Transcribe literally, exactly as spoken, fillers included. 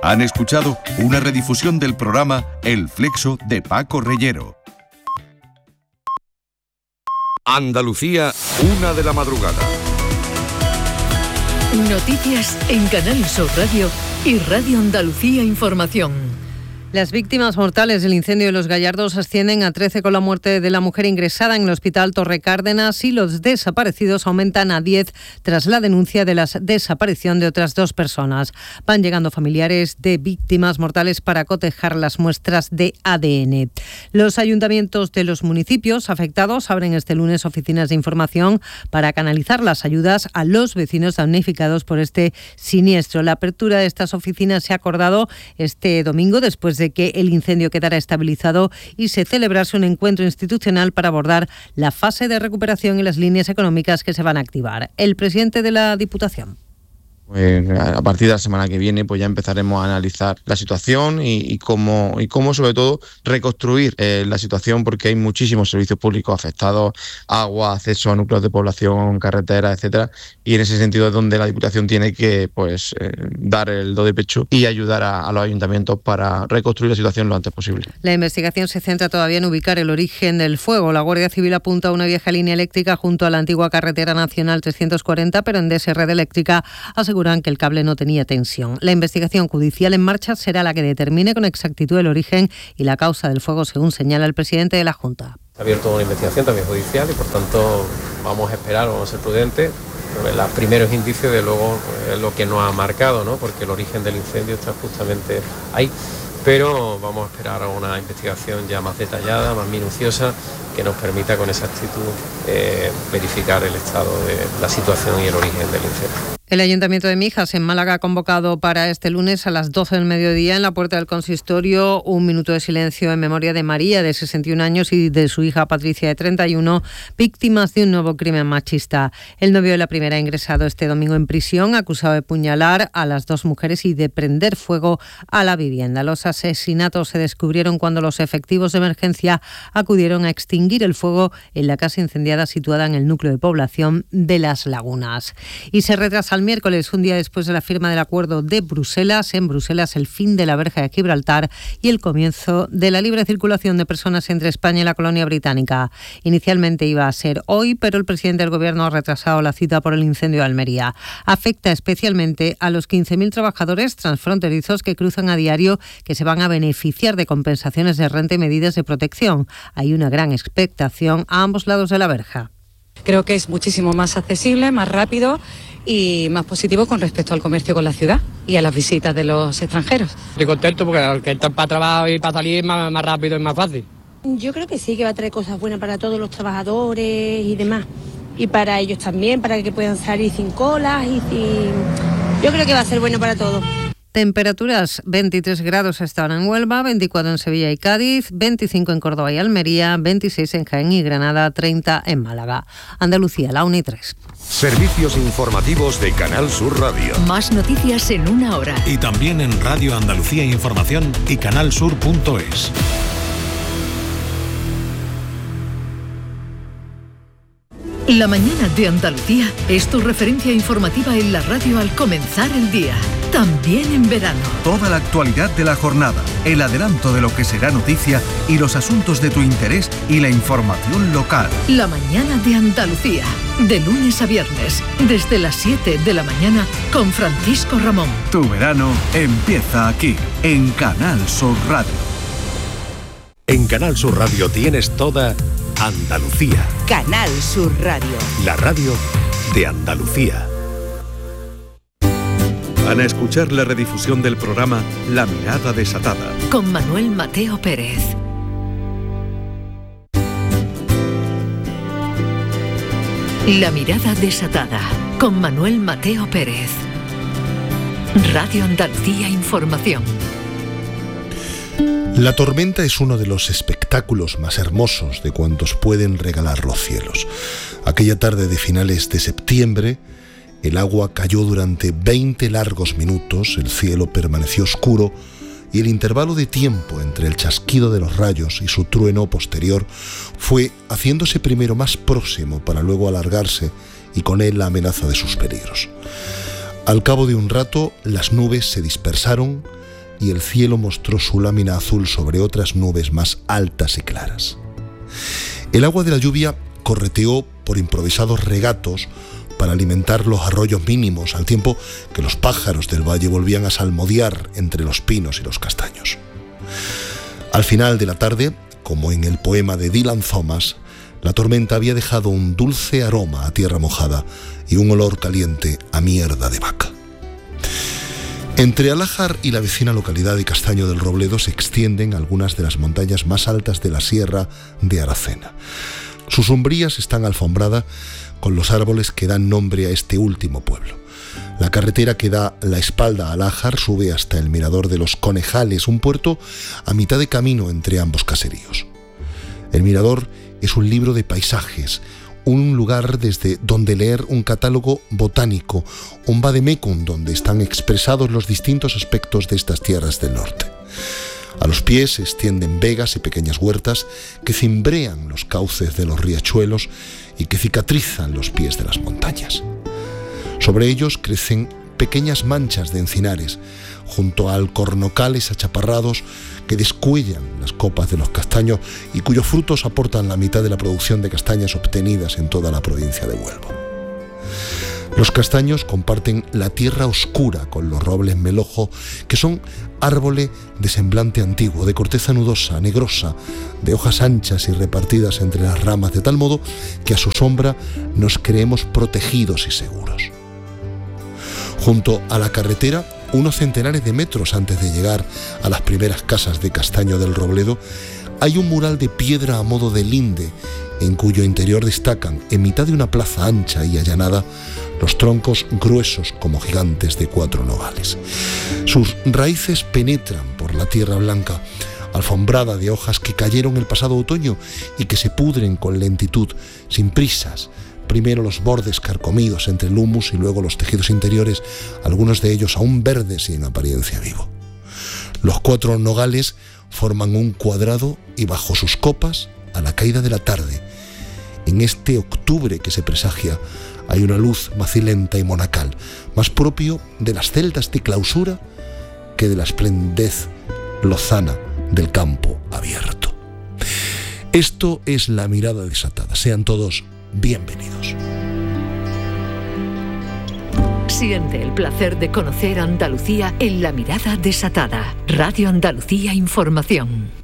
Han escuchado una redifusión del programa El Flexo de Paco Reyero. Andalucía, una de la madrugada. Noticias en Canal Sur Radio y Radio Andalucía Información. Las víctimas mortales del incendio de Los Gallardos ascienden a trece con la muerte de la mujer ingresada en el Hospital Torre Cárdenas y los desaparecidos aumentan a diez tras la denuncia de la desaparición de otras dos personas. Van llegando familiares de víctimas mortales para cotejar las muestras de A D N. Los ayuntamientos de los municipios afectados abren este lunes oficinas de información para canalizar las ayudas a los vecinos damnificados por este siniestro. La apertura de estas oficinas se ha acordado este domingo después de de que el incendio quedara estabilizado y se celebrase un encuentro institucional para abordar la fase de recuperación y las líneas económicas que se van a activar. El presidente de la Diputación. Pues a partir de la semana que viene pues ya empezaremos a analizar la situación y, y cómo y cómo sobre todo reconstruir eh, la situación, porque hay muchísimos servicios públicos afectados, agua, acceso a núcleos de población, carreteras, etcétera, y en ese sentido es donde la Diputación tiene que pues eh, dar el do de pecho y ayudar a, a los ayuntamientos para reconstruir la situación lo antes posible. La investigación se centra todavía en ubicar el origen del fuego. La Guardia Civil apunta a una vieja línea eléctrica junto a la antigua carretera nacional trescientos cuarenta, pero Endesa Red Eléctrica asegura que el cable no tenía tensión. La investigación judicial en marcha será la que determine con exactitud el origen y la causa del fuego, según señala el presidente de la Junta. Ha abierto una investigación también judicial y por tanto vamos a esperar, vamos a ser prudentes. Los primeros indicios de luego es lo que nos ha marcado, ¿no? Porque el origen del incendio está justamente ahí. Pero vamos a esperar a una investigación ya más detallada, más minuciosa, que nos permita con exactitud eh, verificar el estado de la situación y el origen del incendio. El Ayuntamiento de Mijas, en Málaga, ha convocado para este lunes a las doce del mediodía en la puerta del consistorio un minuto de silencio en memoria de María, de sesenta y un años, y de su hija Patricia, de treinta y uno, víctimas de un nuevo crimen machista. El novio de la primera ha ingresado este domingo en prisión, acusado de puñalar a las dos mujeres y de prender fuego a la vivienda. Los asesinatos se descubrieron cuando los efectivos de emergencia acudieron a extinguir el fuego en la casa incendiada situada en el núcleo de población de Las Lagunas. Y se retrasa al miércoles, un día después de la firma del acuerdo de Bruselas. En Bruselas, el fin de la verja de Gibraltar y el comienzo de la libre circulación de personas entre España y la colonia británica. Inicialmente iba a ser hoy, pero el presidente del Gobierno ha retrasado la cita por el incendio de Almería. Afecta especialmente a los quince mil trabajadores transfronterizos que cruzan a diario, que se van a beneficiar de compensaciones de renta y medidas de protección. Hay una gran expectación a ambos lados de la verja. Creo que es muchísimo más accesible, más rápido y más positivo con respecto al comercio con la ciudad y a las visitas de los extranjeros. Estoy contento porque al que están para trabajar y para salir es más, más rápido y más fácil. Yo creo que sí, que va a traer cosas buenas para todos los trabajadores y demás. Y para ellos también, para que puedan salir sin colas y sin... Yo creo que va a ser bueno para todos. Temperaturas: veintitrés grados hasta ahora en Huelva, veinticuatro en Sevilla y Cádiz, veinticinco en Córdoba y Almería, veintiséis en Jaén y Granada, treinta en Málaga. Andalucía, la una y tres. Servicios informativos de Canal Sur Radio. Más noticias en una hora. Y también en Radio Andalucía Información y canalsur punto es. La mañana de Andalucía es tu referencia informativa en la radio al comenzar el día, también en verano. Toda la actualidad de la jornada, el adelanto de lo que será noticia y los asuntos de tu interés y la información local. La mañana de Andalucía, de lunes a viernes, desde las siete de la mañana con Francisco Ramón. Tu verano empieza aquí, en Canal Sur Radio. En Canal Sur Radio tienes toda Andalucía. Canal Sur Radio. La radio de Andalucía. Van a escuchar la redifusión del programa La Mirada Desatada. Con Manuel Mateo Pérez. La Mirada Desatada. Con Manuel Mateo Pérez. Radio Andalucía Información. La tormenta es uno de los espectáculos más hermosos de cuantos pueden regalar los cielos. Aquella tarde de finales de septiembre, el agua cayó durante veinte largos minutos, el cielo permaneció oscuro y el intervalo de tiempo entre el chasquido de los rayos y su trueno posterior fue haciéndose primero más próximo para luego alargarse y con él la amenaza de sus peligros. Al cabo de un rato, las nubes se dispersaron, y el cielo mostró su lámina azul sobre otras nubes más altas y claras. El agua de la lluvia correteó por improvisados regatos para alimentar los arroyos mínimos, al tiempo que los pájaros del valle volvían a salmodiar entre los pinos y los castaños. Al final de la tarde, como en el poema de Dylan Thomas, la tormenta había dejado un dulce aroma a tierra mojada y un olor caliente a mierda de vaca. Entre Alájar y la vecina localidad de Castaño del Robledo se extienden algunas de las montañas más altas de la sierra de Aracena. Sus umbrías están alfombradas con los árboles que dan nombre a este último pueblo. La carretera que da la espalda a Alájar sube hasta el mirador de los Conejales, un puerto a mitad de camino entre ambos caseríos. El mirador es un libro de paisajes, un lugar desde donde leer un catálogo botánico, un vademecum donde están expresados los distintos aspectos de estas tierras del norte. A los pies se extienden vegas y pequeñas huertas que cimbrean los cauces de los riachuelos y que cicatrizan los pies de las montañas. Sobre ellos crecen pequeñas manchas de encinares, junto a alcornocales achaparrados que descuellan las copas de los castaños y cuyos frutos aportan la mitad de la producción de castañas obtenidas en toda la provincia de Huelva. Los castaños comparten la tierra oscura con los robles melojo, que son árboles de semblante antiguo, de corteza nudosa, negrosa, de hojas anchas y repartidas entre las ramas, de tal modo que a su sombra nos creemos protegidos y seguros. Junto a la carretera, unos centenares de metros antes de llegar a las primeras casas de Castaño del Robledo, hay un mural de piedra a modo de linde, en cuyo interior destacan, en mitad de una plaza ancha y allanada, los troncos gruesos como gigantes de cuatro nogales. Sus raíces penetran por la tierra blanca, alfombrada de hojas que cayeron el pasado otoño y que se pudren con lentitud, sin prisas. Primero los bordes carcomidos entre el humus y luego los tejidos interiores, algunos de ellos aún verdes y en apariencia vivo. Los cuatro nogales forman un cuadrado y bajo sus copas, a la caída de la tarde, en este octubre que se presagia, hay una luz macilenta y monacal, más propio de las celdas de clausura que de la esplendez lozana del campo abierto. Esto es La Mirada Desatada. Sean todos bienvenidos. Siente el placer de conocer Andalucía en La Mirada Desatada. Radio Andalucía Información.